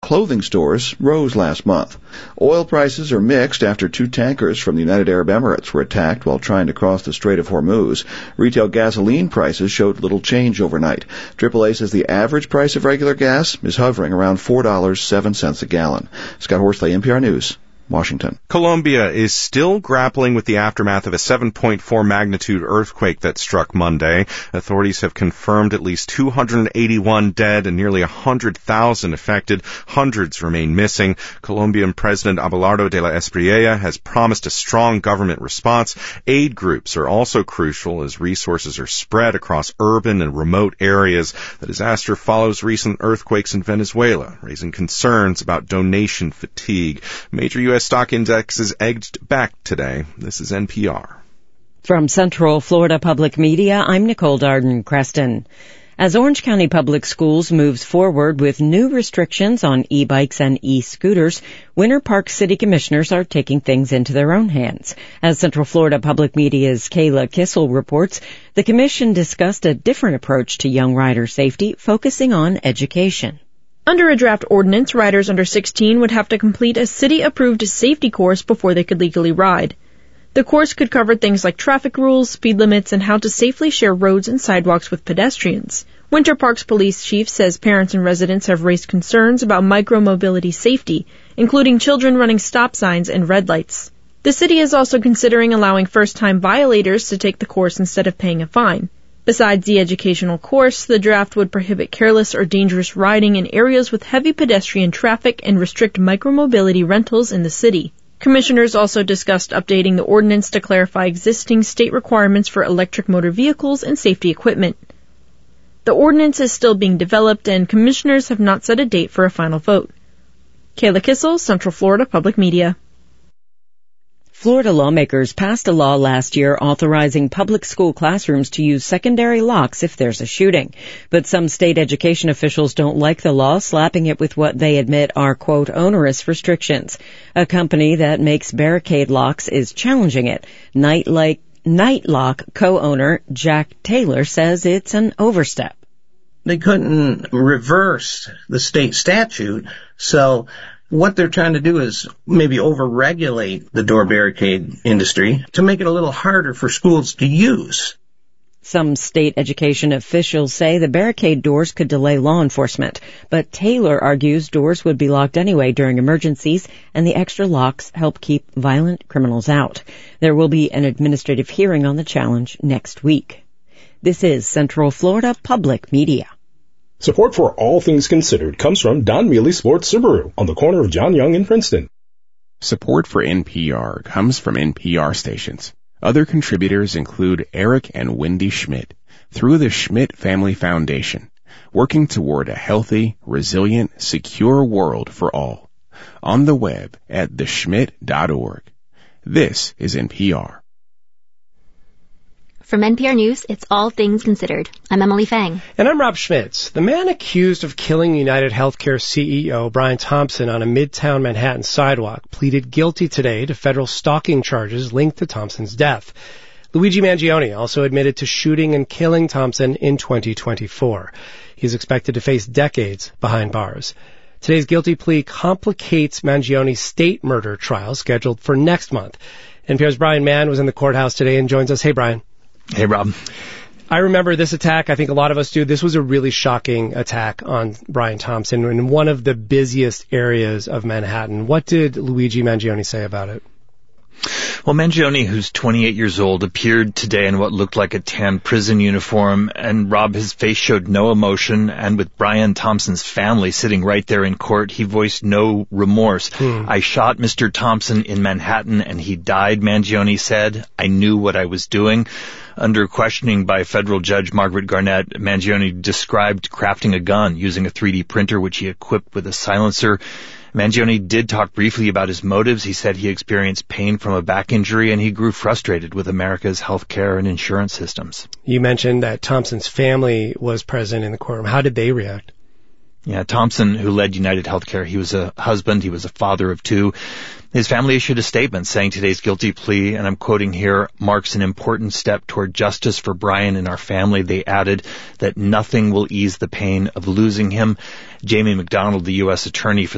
clothing stores rose last month. Oil prices are mixed after 2 tankers from the United Arab Emirates were attacked while trying to cross the Strait of Hormuz. Retail gasoline prices showed little change overnight. AAA says the average price of regular gas is hovering around $4.07 a gallon. Scott Horsley, NPR News, Washington. Colombia is still grappling with the aftermath of a 7.4 magnitude earthquake that struck Monday. Authorities have confirmed at least 281 dead and nearly 100,000 affected. Hundreds remain missing. Colombian President Abelardo de la Espriella has promised a strong government response. Aid groups are also crucial as resources are spread across urban and remote areas. The disaster follows recent earthquakes in Venezuela, raising concerns about donation fatigue. Major U.S. stock indexes edged back today. This is NPR. From Central Florida Public Media, I'm Nicole Darden-Creston. As Orange County Public Schools moves forward with new restrictions on e-bikes and e-scooters, Winter Park City Commissioners are taking things into their own hands. As Central Florida Public Media's Kayla Kissel reports, the commission discussed a different approach to young rider safety, focusing on education. Under a draft ordinance, riders under 16 would have to complete a city-approved safety course before they could legally ride. The course could cover things like traffic rules, speed limits, and how to safely share roads and sidewalks with pedestrians. Winter Park's police chief says parents and residents have raised concerns about micromobility safety, including children running stop signs and red lights. The city is also considering allowing first-time violators to take the course instead of paying a fine. Besides the educational course, the draft would prohibit careless or dangerous riding in areas with heavy pedestrian traffic and restrict micromobility rentals in the city. Commissioners also discussed updating the ordinance to clarify existing state requirements for electric motor vehicles and safety equipment. The ordinance is still being developed, and commissioners have not set a date for a final vote. Kayla Kissel, Central Florida Public Media. Florida lawmakers passed a law last year authorizing public school classrooms to use secondary locks if there's a shooting. But some state education officials don't like the law, slapping it with what they admit are, quote, onerous restrictions. A company that makes barricade locks is challenging it. Nightlock co-owner Jack Taylor says it's an overstep. They couldn't reverse the state statute, so what they're trying to do is maybe over-regulate the door barricade industry to make it a little harder for schools to use. Some state education officials say the barricade doors could delay law enforcement, but Taylor argues doors would be locked anyway during emergencies, and the extra locks help keep violent criminals out. There will be an administrative hearing on the challenge next week. This is Central Florida Public Media. Support for All Things Considered comes from Don Mealy Sports Subaru on the corner of John Young and Princeton. Support for NPR comes from NPR stations. Other contributors include Eric and Wendy Schmidt through the Schmidt Family Foundation, working toward a healthy, resilient, secure world for all. On the web at theschmidt.org. This is NPR. From NPR News, it's All Things Considered. I'm Emily Fang. And I'm Rob Schmitz. The man accused of killing United Healthcare CEO Brian Thompson on a Midtown Manhattan sidewalk pleaded guilty today to federal stalking charges linked to Thompson's death. Luigi Mangione also admitted to shooting and killing Thompson in 2024. He's expected to face decades behind bars. Today's guilty plea complicates Mangione's state murder trial scheduled for next month. NPR's Brian Mann was in the courthouse today and joins us. Hey, Brian. Hey, Rob. I remember this attack. I think a lot of us do. This was a really shocking attack on Brian Thompson in one of the busiest areas of Manhattan. What did Luigi Mangione say about it? Well, Mangione, who's 28 years old, appeared today in what looked like a tan prison uniform, and Rob, his face showed no emotion, and with Brian Thompson's family sitting right there in court, he voiced no remorse. I shot Mr. Thompson in Manhattan, and he died, Mangione said. I knew what I was doing. Under questioning by federal judge Margaret Garnett, Mangione described crafting a gun using a 3D printer, which he equipped with a silencer. Mangione did talk briefly about his motives. He said he experienced pain from a back injury, and he grew frustrated with America's healthcare and insurance systems. You mentioned that Thompson's family was present in the courtroom. How did they react? Yeah, Thompson, who led United Healthcare, he was a husband, he was a father of two. His family issued a statement saying today's guilty plea, and I'm quoting here, marks an important step toward justice for Brian and our family. They added that nothing will ease the pain of losing him. Jamie McDonald, the U.S. attorney for